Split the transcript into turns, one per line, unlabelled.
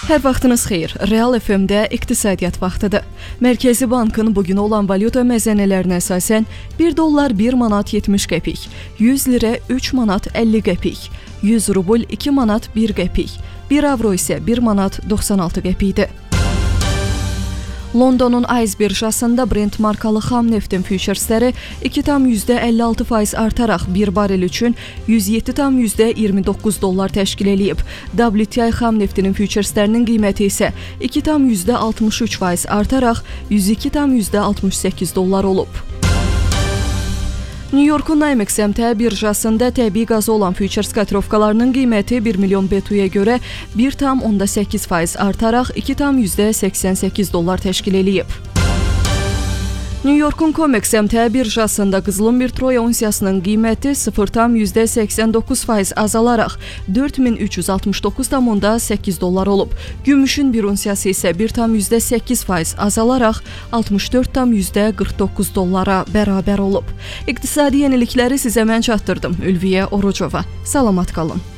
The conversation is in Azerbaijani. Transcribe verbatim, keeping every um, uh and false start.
Hər vaxtınız xeyir. Real F M-də iqtisadiyyat vaxtıdır. Mərkəzi Bankın bugün olan valyuta məzənələrinə əsasən bir dollar bir manat yetmiş qəpik, yüz lirə üç manat əlli qəpik, yüz rubl iki manat bir qəpik, bir avro isə bir manat doxsan altı qəpikdir. Londonun Ayz birjasında Brent markalı xam neftin füçersləri iki tam yüzdə əlli altı faiz artaraq bir barel üçün yüz yeddi tam yüzdə iyirmi doqquz dollar təşkil edib. W T I xam neftinin füçerslərinin qiyməti isə iki tam yüzdə altmış üç faiz artaraq yüz iki tam yüzdə altmış səkkiz dollar olub. New Yorkun N Y M E X M T birjasında təbii qazı olan füçers kotirovkalarının qiyməti bir milyon B T U-ya görə bir tam onda səkkiz faiz artaraq iki tam yüzdə səksən səkkiz dollar təşkil edib. New Yorkun Comex M T birjasında qızılın bir troy onsiyasının qiyməti sıfır tam yüzdə səksən doqquz faiz azalaraq dörd min üç yüz altmış doqquz tam onda səkkiz dollar olub. Gümüşün bir onsiyası isə bir tam yüzdə səkkiz faiz azalaraq altmış dörd tam yüzdə qırx doqquz dollara bərabər olub. İqtisadi yenilikləri sizə mən çatdırdım. Ülviyə Orucova. Salamat qalın.